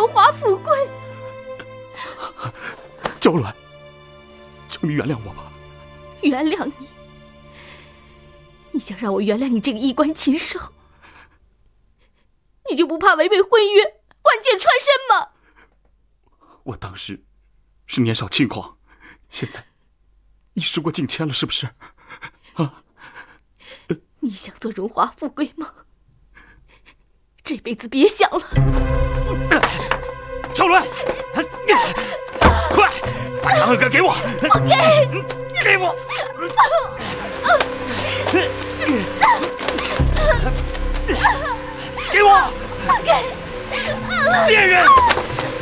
荣华富贵。 娇鸾，求你原谅我吧。 原谅你？你想让我原谅你这个衣冠禽兽？你就不怕违背婚约，万箭穿身吗？ 我当时是年少轻狂，现在已时过境迁了，是不是？啊！ 你想做荣华富贵吗？这辈子别想了。 娇鸾，快把长乐阁给我！ 不给！ 给我！给我！ 不给！ 贱人！